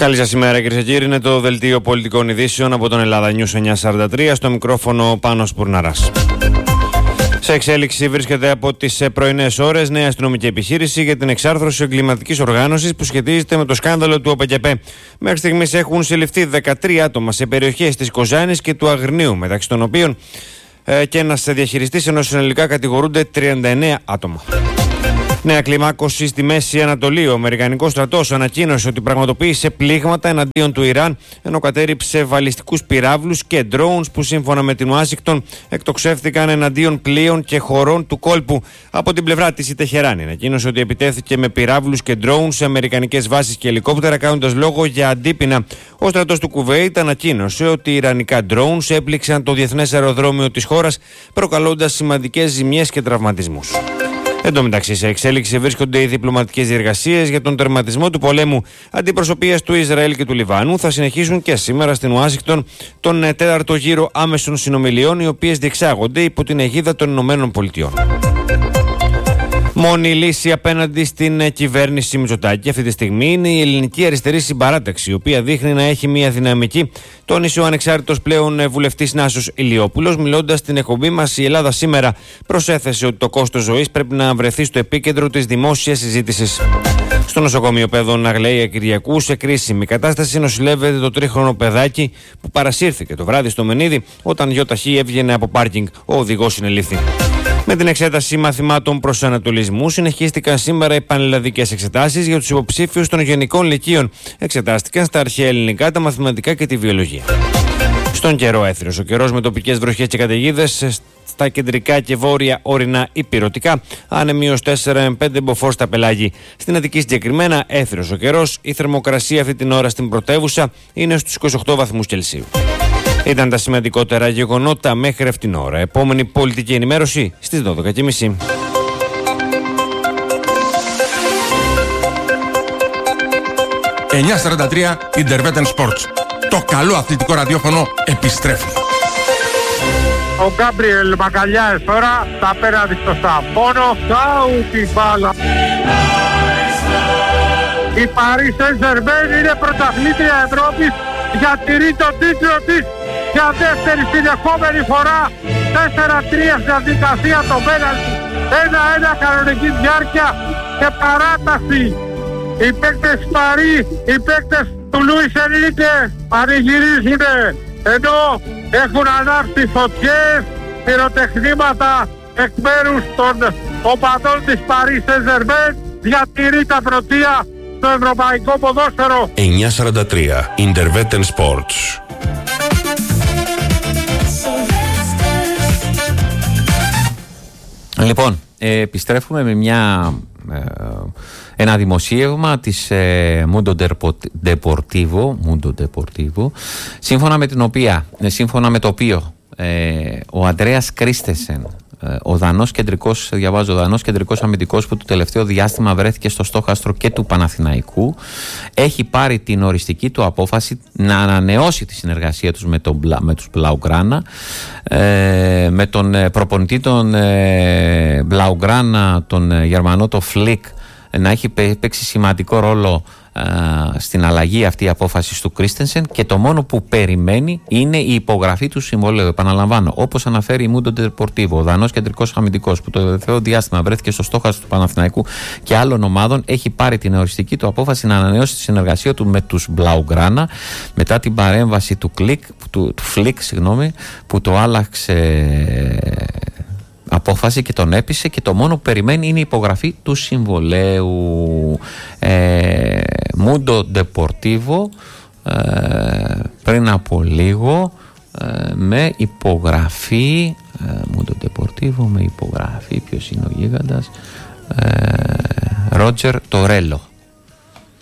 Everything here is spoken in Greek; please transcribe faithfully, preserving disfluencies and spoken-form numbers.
Καλή σας ημέρα, κυρίες και κύριοι. Είναι το δελτίο πολιτικών ειδήσεων από τον Ελλάδα News εννιακόσια σαράντα τρία. Στο μικρόφωνο Πάνος Πουρναράς. Σε εξέλιξη βρίσκεται από τις πρωινές ώρες νέα αστυνομική επιχείρηση για την εξάρθρωση εγκληματικής οργάνωσης που σχετίζεται με το σκάνδαλο του ΟΠΕΚΕΠΕ. Μέχρι στιγμής έχουν συλληφθεί δεκατρία άτομα σε περιοχές της Κοζάνης και του Αγρινίου, μεταξύ των οποίων ε, και ένας διαχειριστής, ενώ συνολικά κατηγορούνται τριάντα εννέα άτομα. Νέα κλιμάκωση στη Μέση Ανατολή. Ο Αμερικανικός στρατός ανακοίνωσε ότι πραγματοποίησε πλήγματα εναντίον του Ιράν, ενώ κατέριψε βαλιστικούς πυράβλους και drones που σύμφωνα με την Ουάσιγκτον εκτοξεύθηκαν εναντίον πλοίων και χωρών του κόλπου. Από την πλευρά της η Τεχεράνη ανακοίνωσε ότι επιτέθηκε με πυράβλους και drones σε αμερικανικές βάσεις και ελικόπτερα, κάνοντας λόγο για αντίπεινα. Ο στρατός του Κουβέιτ ανακοίνωσε ότι οι ιρανικά drones έπληξαν το διεθνές αεροδρόμιο της χώρας, προκαλώντας σημαντικές ζημιές και τραυματισμούς. Εν τω μεταξύ, σε εξέλιξη βρίσκονται οι διπλωματικές διεργασίες για τον τερματισμό του πολέμου. Αντιπροσωπείες του Ισραήλ και του Λιβάνου θα συνεχίσουν και σήμερα στην Ουάσιγκτον τον τέταρτο γύρο άμεσων συνομιλιών, οι οποίες διεξάγονται υπό την αιγίδα των Ηνωμένων Πολιτειών. Μόνη λύση απέναντι στην κυβέρνηση Μητσοτάκη αυτή τη στιγμή είναι η Ελληνική Αριστερή Συμπαράταξη, η οποία δείχνει να έχει μια δυναμική, τόνισε ο ανεξάρτητος πλέον βουλευτής Νάσος Ηλιόπουλος. Μιλώντας στην εκπομπή μας Η Ελλάδα Σήμερα, προσέθεσε ότι το κόστος ζωής πρέπει να βρεθεί στο επίκεντρο της δημόσιας συζήτησης. Στο νοσοκομείο Παιδών Αγλαία Κυριακού, σε κρίσιμη κατάσταση, νοσηλεύεται το τρίχρονο παιδάκι που παρασύρθηκε το βράδυ στο Μενίδη όταν γιοταχή έβγαινε από πάρκινγκ. Ο οδηγός συνελήφθη. Με την εξέταση μαθημάτων προσανατολισμού συνεχίστηκαν σήμερα οι πανελλαδικές εξετάσεις για τους υποψήφιους των γενικών λυκείων. Εξετάστηκαν στα αρχαία ελληνικά, τα μαθηματικά και τη βιολογία. Στον καιρό έθριος. Ο καιρός με τοπικές βροχές και καταιγίδες στα κεντρικά και βόρεια ορεινά υπηρετικά. Άνεμοι τέσσερα με πέντε μποφόρ στα πελάγη. Στην Αττική συγκεκριμένα έθριος ο καιρός. Η θερμοκρασία αυτή την ώρα στην πρωτεύουσα είναι στους είκοσι οκτώ βαθμούς Κελσίου. Ήταν τα σημαντικότερα γεγονότα μέχρι αυτήν την ώρα. Επόμενη πολιτική ενημέρωση στις δώδεκα και μισή. εννιακόσια σαράντα τρία Interveten Sports. Το καλό αθλητικό ραδιόφωνο επιστρέφει. Ο Γκάμπριελ Μακαλιάες τώρα τα απέναντι στο Σαμπόνο. Κάου την μπάλα. Η Paris Saint-Germain είναι πρωταθλήτρια Ευρώπης, διατηρεί τον τίτλο της για δεύτερη συνεχόμενη φορά. Τέσσερα τρία στη διαδικασία το πέναλτι. ένα ένα κανονική διάρκεια και παράταση. Οι παίκτες Παρί, οι παίκτες του Λουίς Ενρίκε πανηγυρίζουνε, ενώ έχουν ανάψει φωτιές, πυροτεχνήματα εκ μέρους των οπαδών της Paris Saint-Germain. Διατηρεί τα πρωτεία στο ευρωπαϊκό ποδόσφαιρο. εννιακόσια σαράντα τρία Interveten Sports. Λοιπόν, ε, επιστρέφουμε με μια, ε, ένα δημοσίευμα της ε, Mundo Deportivo, Mundo Deportivo, σύμφωνα με την οποία, ε, σύμφωνα με το οποίο ε, ο Αντρέας Κρίστενσεν, ε, ο Δανός κεντρικός, διαβάζω, ο Δανός κεντρικός αμυντικός που το τελευταίο διάστημα βρέθηκε στο στόχαστρο και του Παναθηναϊκού, έχει πάρει την οριστική του απόφαση να ανανεώσει τη συνεργασία τους με, τον, με τους Μπλαουγκράνα, ε, με τον προπονητή των ε, Μπλαουγκράνα, τον Γερμανό, το Φλικ, να έχει παίξει σημαντικό ρόλο Uh, στην αλλαγή αυτή η απόφαση του Κρίστενσεν, και το μόνο που περιμένει είναι η υπογραφή του συμβολέου. Επαναλαμβάνω, όπως αναφέρει η Mundo Deportivo, ο Δανός κεντρικός αμυντικός που το τελευταίο διάστημα βρέθηκε στο στόχαστρο του Παναθηναϊκού και άλλων ομάδων, έχει πάρει την οριστική του απόφαση να ανανεώσει τη συνεργασία του με τους Μπλαουγκράνα μετά την παρέμβαση του, κλικ, του, του Φλικ, συγγνώμη, που το άλλαξε απόφαση και τον έπεισε, και το μόνο που περιμένει είναι η υπογραφή του συμβολέου. ε, Mundo Deportivo ε, πριν από λίγο ε, με υπογραφή ε, Mundo Deportivo με υπογραφή, ποιος είναι ο γίγαντας, ε, Ρότζερ Τορέλο.